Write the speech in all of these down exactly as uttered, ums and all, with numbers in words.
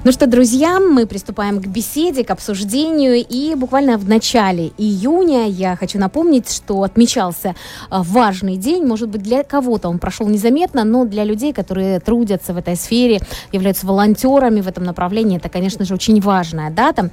Ну что, друзья, мы приступаем к беседе, к обсуждению. И буквально в начале июня я хочу напомнить, что отмечался важный день. Может быть, для кого-то он прошел незаметно, но для людей, которые трудятся в этой сфере, являются волонтерами в этом направлении, это, конечно же, очень важная дата.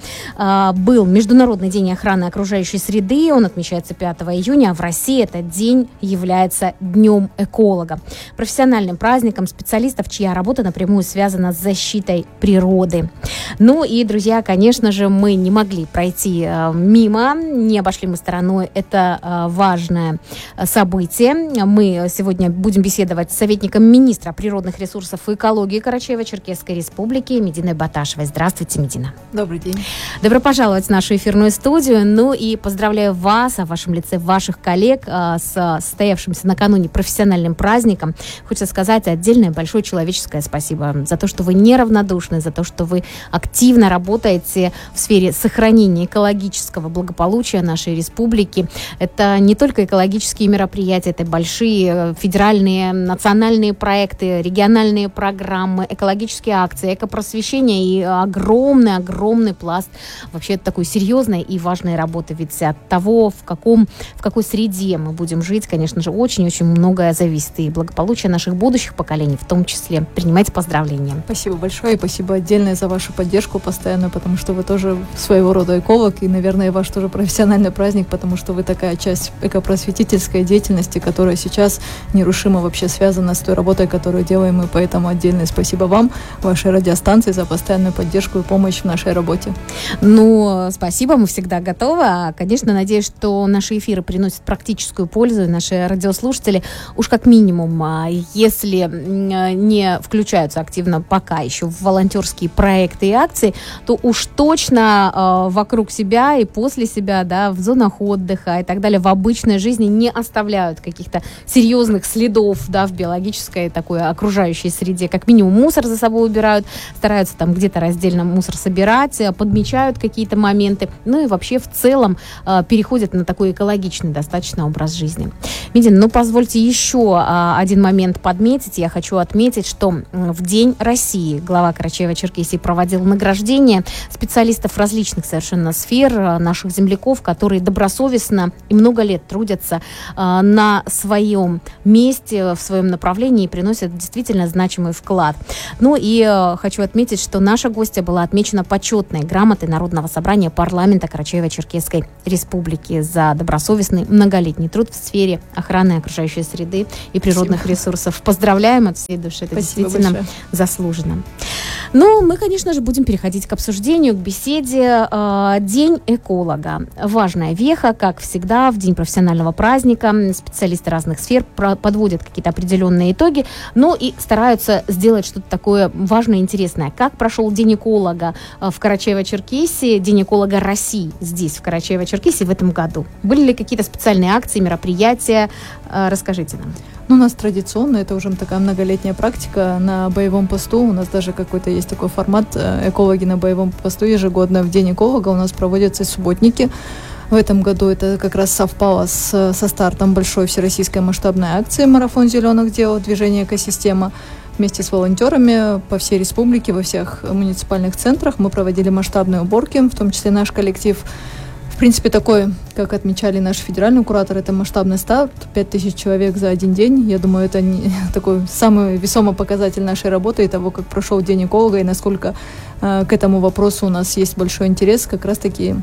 Был Международный день охраны окружающей среды. Он отмечается пятого июня, а в России этот день является Днем эколога. Профессиональным праздником специалистов, чья работа напрямую связана с защитой природы. Ну и, друзья, конечно же, мы не могли пройти э, мимо, не обошли мы стороной это э, важное событие. Мы сегодня будем беседовать с советником министра природных ресурсов и экологии Карачаево-Черкесской Республики Мединой Баташевой. Здравствуйте, Медина. Добрый день. Добро пожаловать в нашу эфирную студию. Ну и поздравляю вас, о вашем лице, ваших коллег э, с состоявшимся накануне профессиональным праздником. Хочется сказать отдельное большое человеческое спасибо за то, что вы неравнодушны, за то, что вы активно работаете в сфере сохранения экологического благополучия нашей республики. Это не только экологические мероприятия, это большие федеральные, национальные проекты, региональные программы, экологические акции, экопросвещение и огромный-огромный пласт вообще такой серьезной и важной работы. Ведь от того, в, каком, в какой среде мы будем жить, конечно же, очень-очень многое зависит. И благополучие наших будущих поколений в том числе. Принимайте поздравления. Спасибо большое и спасибо отдельное за вашу поддержку постоянную, потому что вы тоже своего рода эколог, и, наверное, ваш тоже профессиональный праздник, потому что вы такая часть экопросветительской деятельности, которая сейчас нерушимо вообще связана с той работой, которую делаем мы. Поэтому отдельное спасибо вам, вашей радиостанции, за постоянную поддержку и помощь в нашей работе. Ну, спасибо, мы всегда готовы. Конечно, надеюсь, что наши эфиры приносят практическую пользу, и наши радиослушатели уж как минимум, если не включаются активно пока еще в волонтерские проекты и акции, то уж точно э, вокруг себя и после себя, да, в зонах отдыха и так далее, в обычной жизни не оставляют каких-то серьезных следов, да, в биологической такой окружающей среде. Как минимум мусор за собой убирают, стараются там где-то раздельно мусор собирать, подмечают какие-то моменты, ну и вообще в целом э, переходят на такой экологичный достаточно образ жизни. Медина, ну позвольте еще э, один момент подметить. Я хочу отметить, что в День России глава Карачаево-Черкесии проводил награждение специалистов различных совершенно сфер, наших земляков, которые добросовестно и много лет трудятся э, на своем месте, в своем направлении и приносят действительно значимый вклад. Ну и э, хочу отметить, что наша гостья была отмечена почетной грамотой Народного собрания парламента Карачаево-Черкесской Республики за добросовестный многолетний труд в сфере охраны окружающей среды и природных Спасибо. ресурсов. Поздравляем от всей души, это Спасибо действительно большое. Заслуженно. Ну, мы, конечно же, будем переходить к обсуждению, к беседе. День эколога. Важная веха, как всегда, в день профессионального праздника. Специалисты разных сфер подводят какие-то определенные итоги, но и стараются сделать что-то такое важное и интересное. Как прошел День эколога в Карачаево-Черкесии, День эколога России здесь, в Карачаево-Черкесии, в этом году? Были ли какие-то специальные акции, мероприятия? Расскажите нам. Ну, у нас традиционно, это уже такая многолетняя практика на боевом посту. У нас даже какой-то есть такой формат «Экологи на боевом посту». Ежегодно в День эколога у нас проводятся субботники. В этом году это как раз совпало с, со стартом большой всероссийской масштабной акции «Марафон зеленых дел. Движение экосистема». Вместе с волонтерами по всей республике, во всех муниципальных центрах мы проводили масштабные уборки, в том числе наш коллектив. В принципе, такой, как отмечали наши федеральные кураторы, это масштабный старт, пять тысяч человек за один день. Я думаю, это не, такой самый весомый показатель нашей работы и того, как прошел День эколога, и насколько э, к этому вопросу у нас есть большой интерес, как раз-таки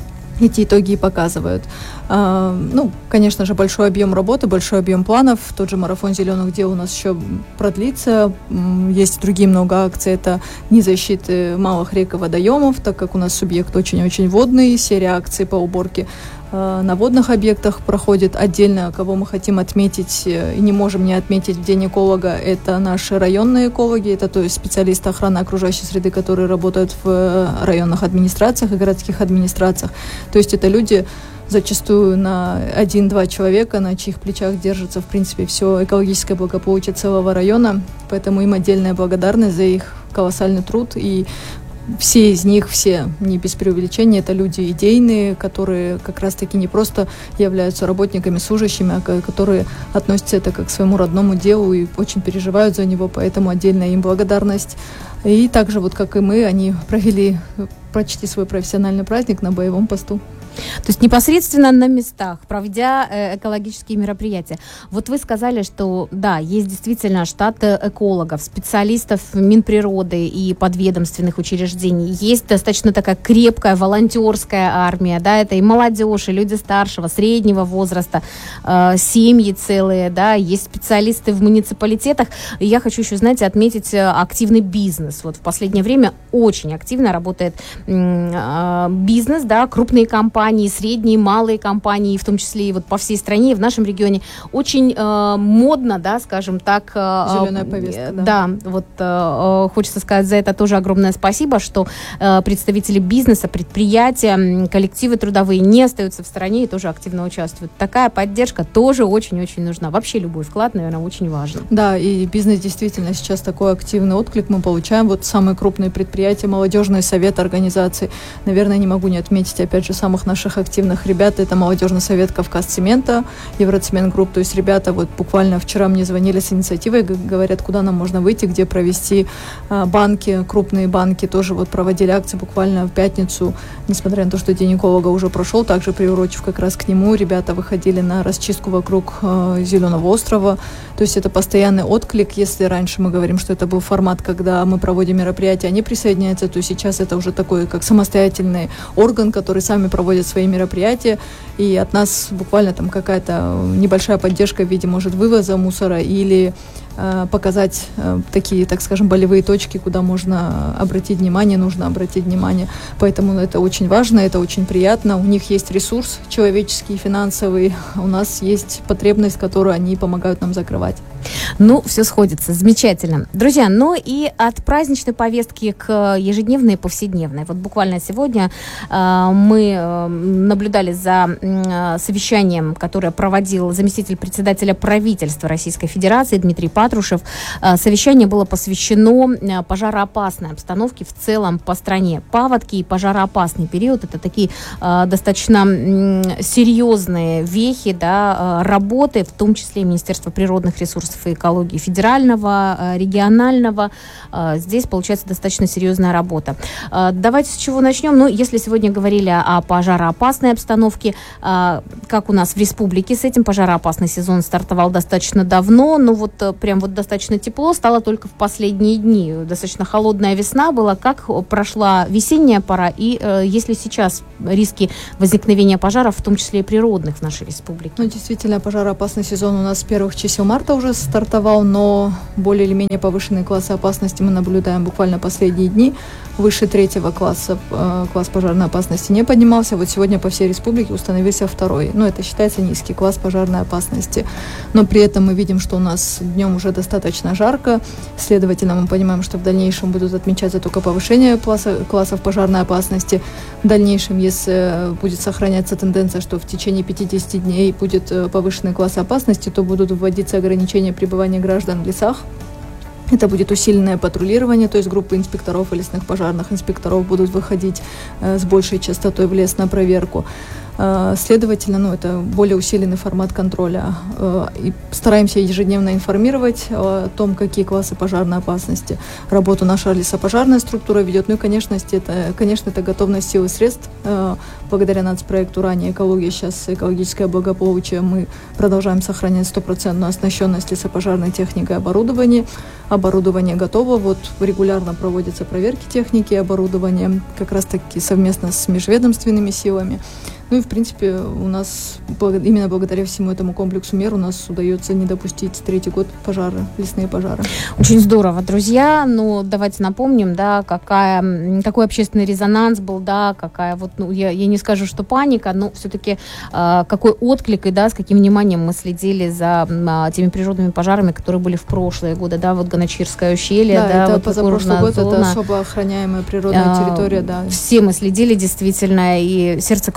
эти итоги и показывают. А, ну, конечно же, большой объем работы, большой объем планов. Тот же марафон зеленых дел у нас еще продлится. Есть другие много акций. Это Дни защиты малых рек и водоемов, так как у нас субъект очень-очень водный. Серия акций по уборке на водных объектах проходит. Отдельно, кого мы хотим отметить и не можем не отметить в День эколога, это наши районные экологи, это то есть специалисты охраны окружающей среды, которые работают в районных администрациях и городских администрациях. То есть это люди зачастую на один-два человека, на чьих плечах держится, в принципе, все экологическое благополучие целого района. Поэтому им отдельная благодарность за их колоссальный труд. И все из них, все, не без преувеличения, это люди идейные, которые как раз-таки не просто являются работниками, служащими, а которые относятся это как к своему родному делу и очень переживают за него, поэтому отдельная им благодарность. И также, вот как и мы, они провели почти свой профессиональный праздник на боевом посту. То есть непосредственно на местах, проводя э, экологические мероприятия. Вот вы сказали, что да, есть действительно штат экологов, специалистов Минприроды и подведомственных учреждений. Есть достаточно такая крепкая волонтерская армия, да, это и молодежь, и люди старшего, среднего возраста, э, семьи целые, да, есть специалисты в муниципалитетах. И я хочу еще, знаете, отметить активный бизнес. Вот в последнее время очень активно работает э, бизнес, да, крупные компании, средние, малые компании, в том числе и вот по всей стране, и в нашем регионе. Очень э, модно, да, скажем так. Э, Зеленая повестка, э, да. Да, вот э, хочется сказать за это тоже огромное спасибо, что э, представители бизнеса, предприятия, коллективы трудовые не остаются в стороне и тоже активно участвуют. Такая поддержка тоже очень-очень нужна. Вообще любой вклад, наверное, очень важен. Да, и бизнес действительно сейчас такой активный отклик мы получаем. Вот самые крупные предприятия, молодежные советы организаций. Наверное, не могу не отметить, опять же, самых наших активных ребят. Это молодежный совет Кавказцемента, Евроцемент Групп. То есть ребята вот буквально вчера мне звонили с инициативой, говорят, куда нам можно выйти, где провести. Банки, крупные банки тоже вот проводили акции буквально в пятницу, несмотря на то, что День эколога уже прошел, также приурочив как раз к нему, ребята выходили на расчистку вокруг э, Зеленого острова. То есть это постоянный отклик. Если раньше мы говорим, что это был формат, когда мы проводим мероприятия, они присоединяются, то сейчас это уже такой как самостоятельный орган, который сами проводит свои мероприятия, и от нас буквально там какая-то небольшая поддержка в виде, может, вывоза мусора или э, показать э, такие, так скажем, болевые точки, куда можно обратить внимание, нужно обратить внимание. Поэтому это очень важно, это очень приятно. У них есть ресурс человеческий, финансовый, у нас есть потребность, которую они помогают нам закрывать. Ну, все сходится, замечательно. Друзья, ну и от праздничной повестки к ежедневной и повседневной. Вот буквально сегодня э, мы э, наблюдали за э, совещанием, которое проводил заместитель председателя правительства Российской Федерации Дмитрий Патрушев. Э, совещание было посвящено э, пожароопасной обстановке в целом по стране. Паводки и пожароопасный период – это такие э, достаточно э, серьезные вехи, да, э, работы, в том числе и Министерства природных ресурсов и экологии федерального, регионального. Здесь получается достаточно серьезная работа. Давайте с чего начнем. Ну, если сегодня говорили о пожароопасной обстановке, как у нас в республике с этим, пожароопасный сезон стартовал достаточно давно, но вот прям вот достаточно тепло стало только в последние дни. Достаточно холодная весна была. Как прошла весенняя пора и есть ли сейчас риски возникновения пожаров, в том числе и природных, в нашей республике? Ну, действительно, пожароопасный сезон у нас с первых чисел марта уже стартовал, но более или менее повышенные классы опасности мы наблюдаем буквально последние дни. Выше третьего класса э, класс пожарной опасности не поднимался. Вот сегодня по всей республике установился второй. Ну, это считается низкий класс пожарной опасности. Но при этом мы видим, что у нас днем уже достаточно жарко. Следовательно, мы понимаем, что в дальнейшем будут отмечаться только повышение класса, классов пожарной опасности. В дальнейшем, если будет сохраняться тенденция, что в течение пятидесяти дней будет повышенный класс опасности, то будут вводиться ограничения пребывания граждан в лесах. Это будет усиленное патрулирование, то есть группы инспекторов и лесных пожарных инспекторов будут выходить э, с большей частотой в лес на проверку. Э, следовательно, ну, это более усиленный формат контроля. Э, и стараемся ежедневно информировать о том, какие классы пожарной опасности. Работу наша лесопожарная структура ведет. Ну и, конечно, это, конечно, это готовность сил и средств. Э, благодаря нацпроекту «Ранее экология», сейчас экологическое благополучие, мы продолжаем сохранять стопроцентную оснащенность лесопожарной техникой и оборудованием. Оборудование готово, вот регулярно проводятся проверки техники и оборудования, как раз-таки совместно с межведомственными силами. Ну и, в принципе, у нас именно благодаря всему этому комплексу мер у нас удается не допустить третий год пожары, лесные пожары. Очень здорово, друзья. Ну, давайте напомним, да, какая, какой общественный резонанс был, да, какая вот, ну, я, я не скажу, что паника, но все-таки э, какой отклик и, да, с каким вниманием мы следили за э, теми природными пожарами, которые были в прошлые годы, да, вот Ганачирское ущелье, да, да, это вот позапрошлый год, зона. Это особо охраняемая природная территория, да. Все мы следили, действительно, и сердце кровью обливалось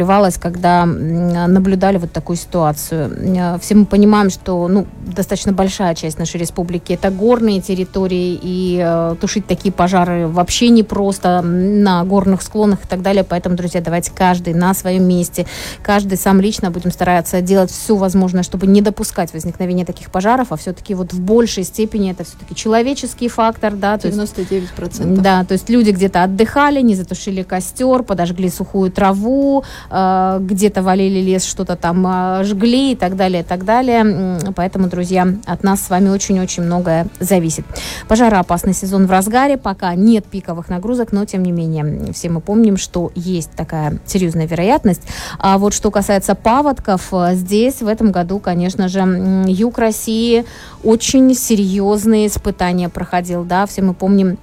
выливалось, когда наблюдали вот такую ситуацию. Все мы понимаем, что ну, достаточно большая часть нашей республики – это горные территории, и э, тушить такие пожары вообще непросто на горных склонах и так далее. Поэтому, друзья, давайте каждый на своем месте, каждый сам лично будем стараться делать все возможное, чтобы не допускать возникновения таких пожаров, а все-таки вот в большей степени это все-таки человеческий фактор. Да, девяносто девять процентов. Да, то есть люди где-то отдыхали, не затушили костер, подожгли сухую траву, э, где-то валили лес, что-то там э, жгли и так далее, и так далее. Поэтому, друзья, от нас с вами очень-очень многое зависит. Пожароопасный сезон в разгаре, пока нет пиковых нагрузок, но, тем не менее, все мы помним, что есть такая серьезная вероятность. А вот что касается паводков, здесь в этом году, конечно же, юг России очень серьезные испытания проходил, да, все мы помним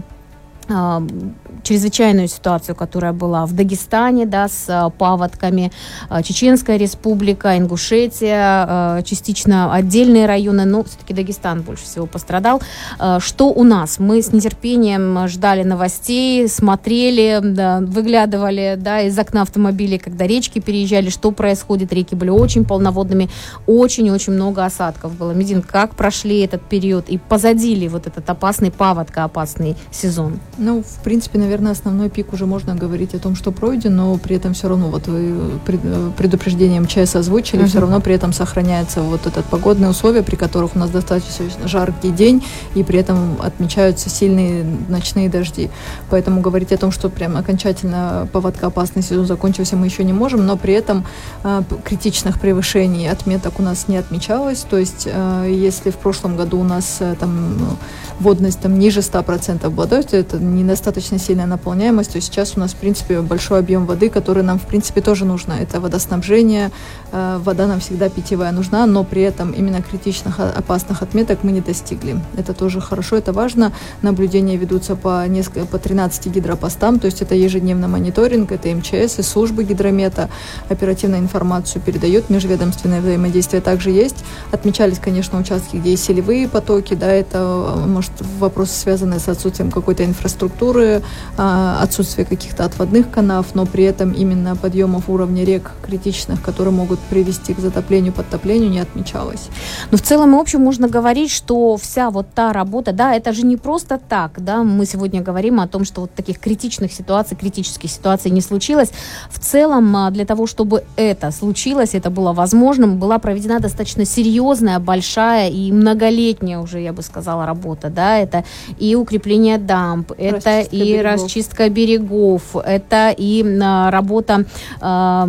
чрезвычайную ситуацию, которая была в Дагестане, да, с паводками, Чеченская республика, Ингушетия, частично отдельные районы, но все-таки Дагестан больше всего пострадал. Что у нас? Мы с нетерпением ждали новостей, смотрели, да, выглядывали, да, из окна автомобилей, когда речки переезжали, что происходит. Реки были очень полноводными, очень-очень много осадков было. Медин, как прошли этот период и позади ли вот этот опасный паводкоопасный сезон? Ну, в принципе, наверное, основной пик уже можно говорить о том, что пройден, но при этом все равно, вот вы предупреждение МЧС озвучили, uh-huh. все равно при этом сохраняется вот этот погодные условия, при которых у нас достаточно жаркий день, и при этом отмечаются сильные ночные дожди. Поэтому говорить о том, что прям окончательно паводкоопасный сезон закончился, мы еще не можем, но при этом э, критичных превышений отметок у нас не отмечалось. То есть, э, если в прошлом году у нас э, там водность там ниже ста процентов была, то это недостаточно сильная наполняемость, то сейчас у нас, в принципе, большой объем воды, который нам, в принципе, тоже нужно. Это водоснабжение, э, вода нам всегда питьевая нужна, но при этом именно критичных опасных отметок мы не достигли. Это тоже хорошо, это важно. Наблюдения ведутся по, несколько, по тринадцати гидропостам, то есть это ежедневный мониторинг, это МЧС и службы гидромета, оперативную информацию передает, межведомственное взаимодействие также есть. Отмечались, конечно, участки, где есть селевые потоки, да, это, может, вопросы, связанные с отсутствием какой-то инфраструктуры, отсутствие каких-то отводных канав, но при этом именно подъемов уровня рек критичных, которые могут привести к затоплению, подтоплению, не отмечалось. Но в целом и общем можно говорить, что вся вот та работа, да, это же не просто так, да, мы сегодня говорим о том, что вот таких критичных ситуаций, критических ситуаций не случилось. В целом для того, чтобы это случилось, это было возможным, была проведена достаточно серьезная, большая и многолетняя уже, я бы сказала, работа, да, это и укрепление дамб, это и берегов. расчистка берегов, это и а, работа а,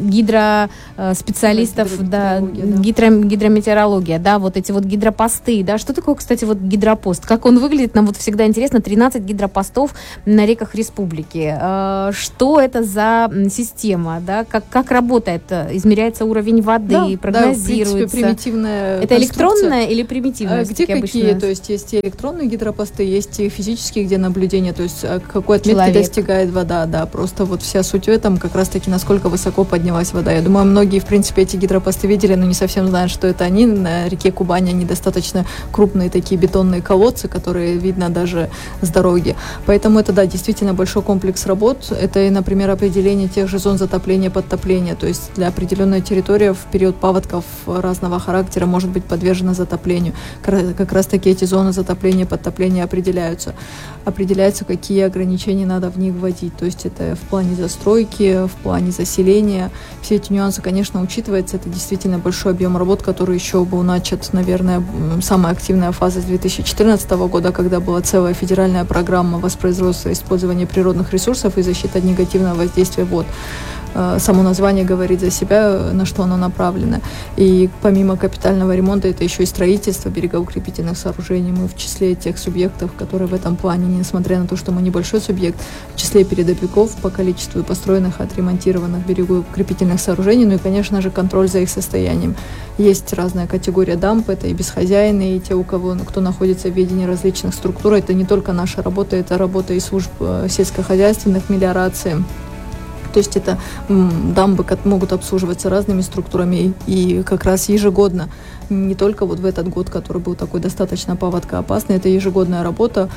гидроспециалистов, да, да. Гидро, гидрометеорология, да, вот эти вот гидропосты, да, что такое, кстати, вот гидропост, как он выглядит, нам вот всегда интересно, тринадцать гидропостов на реках республики, а, что это за система, да, как, как работает, измеряется уровень воды, да, прогнозируется. Да, в принципе, примитивная это электронная или примитивная? А, где какие, обычно? То есть есть и электронные гидропосты, есть и физические, где наблюдение, то есть какой отметки Человек. достигает вода, да, просто вот вся суть в этом, как раз-таки насколько высоко поднялась вода. Я думаю, многие, в принципе, эти гидропосты видели, но не совсем знают, что это они. На реке Кубани они достаточно крупные такие бетонные колодцы, которые видно даже с дороги. Поэтому это, да, действительно большой комплекс работ. Это и, например, определение тех же зон затопления, подтопления, то есть для определенной территории в период паводков разного характера может быть подвержена затоплению. Как раз-таки эти зоны затопления, подтопления определяются. Определяется, какие ограничения надо в них вводить. То есть это в плане застройки, в плане заселения. Все эти нюансы, конечно, учитываются. Это действительно большой объем работ, который еще был начат, наверное, самая активная фаза с две тысячи четырнадцатого года, когда была целая федеральная программа воспроизводства и использования природных ресурсов и защиты от негативного воздействия вод. Само название говорит за себя, на что оно направлено. И помимо капитального ремонта, это еще и строительство берегоукрепительных сооружений. Мы в числе тех субъектов, которые в этом плане, несмотря на то, что мы небольшой субъект, в числе передовиков по количеству построенных, отремонтированных берегоукрепительных сооружений, ну и, конечно же, контроль за их состоянием. Есть разная категория дамб, это и безхозяйные, и те, у кого, кто находится в ведении различных структур. Это не только наша работа, это работа и служб сельскохозяйственных, мелиорации. То есть это м, дамбы могут обслуживаться разными структурами и как раз ежегодно, не только вот в этот год, который был такой достаточно паводкоопасный, это ежегодная работа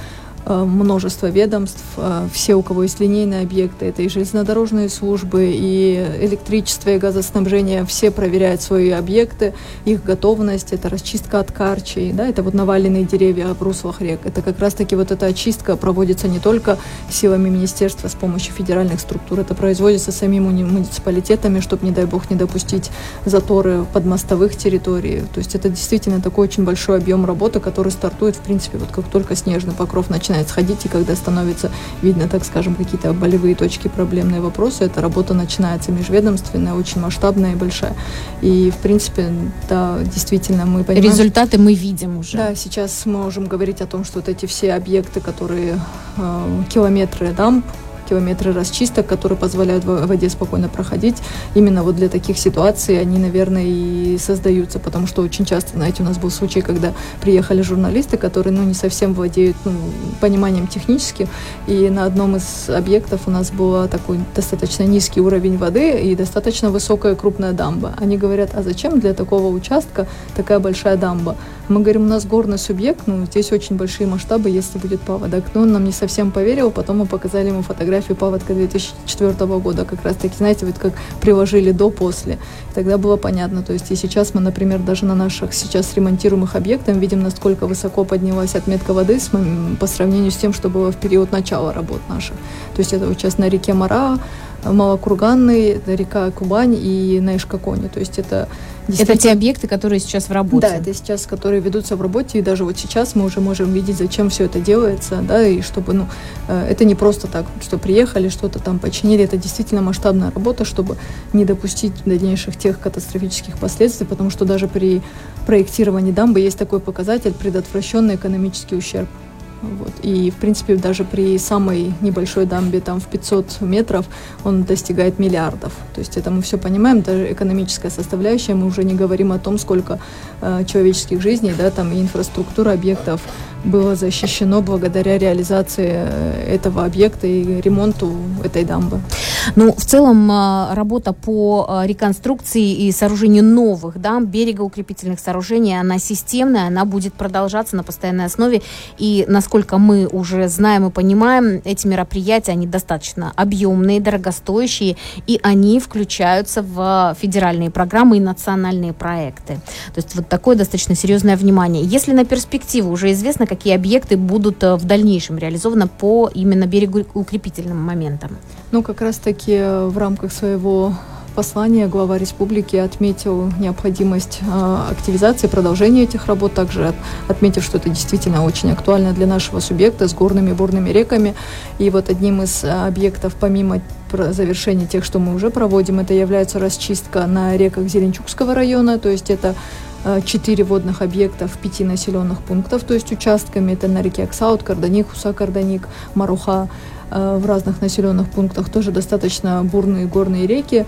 множество ведомств, все, у кого есть линейные объекты, это и железнодорожные службы, и электричество, и газоснабжение, все проверяют свои объекты, их готовность, это расчистка от карчей, да, это вот наваленные деревья в руслах рек. Это как раз-таки вот эта очистка проводится не только силами министерства с помощью федеральных структур, это производится самими муниципалитетами, чтобы, не дай бог, не допустить заторы подмостовых территорий. То есть это действительно такой очень большой объем работы, который стартует, в принципе, вот как только снежный покров начинает сходить, и когда становится видно, так скажем, какие-то болевые точки, проблемные вопросы, эта работа начинается межведомственная, очень масштабная и большая. И, в принципе, да, действительно, мы понимаем... Результаты мы видим уже. Да, сейчас мы можем говорить о том, что вот эти все объекты, которые э, километры дамб, километры расчисток, которые позволяют воде спокойно проходить. Именно вот для таких ситуаций они, наверное, и создаются, потому что очень часто, знаете, у нас был случай, когда приехали журналисты, которые, ну, не совсем владеют, ну, пониманием техническим, и на одном из объектов у нас был такой достаточно низкий уровень воды и достаточно высокая крупная дамба. Они говорят, а зачем для такого участка такая большая дамба? Мы говорим, у нас горный субъект, ну, здесь очень большие масштабы, если будет паводок. Но он нам не совсем поверил, потом мы показали ему фотографию паводка две тысячи четвёртого года, как раз таки, знаете, вот как приложили до-после. Тогда было понятно, то есть и сейчас мы, например, даже на наших сейчас ремонтируемых объектах видим, насколько высоко поднялась отметка воды с, по сравнению с тем, что было в период начала работ наших. То есть это вот сейчас на реке Мара, Малокурганный, река Кубань и на Ишкаконе. То есть это Это те объекты, которые сейчас в работе. Да, это сейчас, которые ведутся в работе, и даже вот сейчас мы уже можем видеть, зачем все это делается, да, и чтобы, ну, это не просто так, что приехали, что-то там починили, это действительно масштабная работа, чтобы не допустить дальнейших тех катастрофических последствий, потому что даже при проектировании дамбы есть такой показатель — предотвращенный экономический ущерб. Вот. И, в принципе, даже при самой небольшой дамбе, там, в пятьсот метров, он достигает миллиардов. То есть это мы все понимаем, даже экономическая составляющая, мы уже не говорим о том, сколько э, человеческих жизней, да, там, и инфраструктура объектов было защищено благодаря реализации этого объекта и ремонту этой дамбы. Ну, в целом, работа по реконструкции и сооружению новых дамб, берегоукрепительных сооружений, она системная, она будет продолжаться на постоянной основе. И, насколько мы уже знаем и понимаем, эти мероприятия, они достаточно объемные, дорогостоящие, и они включаются в федеральные программы и национальные проекты. То есть вот такое достаточно серьезное внимание. Если на перспективу уже известно, какие объекты будут в дальнейшем реализованы по именно берегоукрепительным моментам? Ну, как раз-таки в рамках своего послания глава республики отметил необходимость э, активизации, продолжения этих работ, также от, отметив, что это действительно очень актуально для нашего субъекта с горными и бурными реками. И вот одним из объектов, помимо завершения тех, что мы уже проводим, это является расчистка на реках Зеленчукского района, то есть это четыре водных объекта в пяти населенных пунктах, то есть участками, это на реке Аксаут, Карданик, Хуса-Карданик, Маруха, в разных населенных пунктах тоже достаточно бурные горные реки,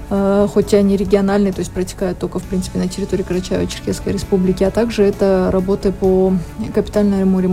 хоть и они региональные, то есть протекают только, в принципе, на территории Карачаево-Черкесской республики, а также это работы по капитальному ремонту